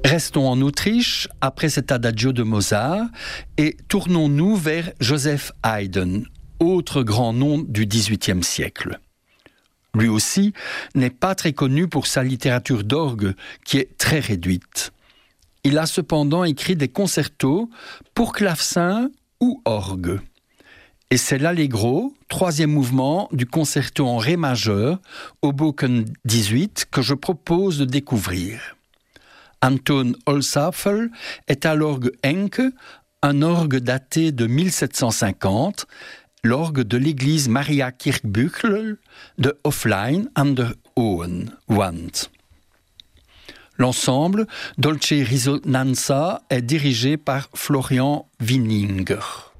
Restons en Autriche après cet adagio de Mozart et tournons-nous vers Joseph Haydn, autre grand nom du XVIIIe siècle. Lui aussi n'est pas très connu pour sa littérature d'orgue qui est très réduite. Il a cependant écrit des concertos pour clavecin ou orgue. Et c'est l'Allegro, 3e mouvement du concerto en ré majeur, Hoboken 18, que je propose de découvrir. Anton Holzapfel est à l'orgue Henke, un orgue daté de 1750, l'orgue de l'église Maria Kirkbüchel de Hoflein an der Hohen Wand. L'ensemble Dolce Risonanza est dirigé par Florian Wieninger.